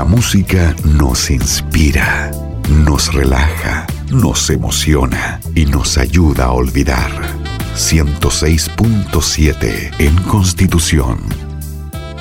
música nos inspira, nos relaja, nos emociona y nos ayuda a olvidar. 106.7 en Constitución.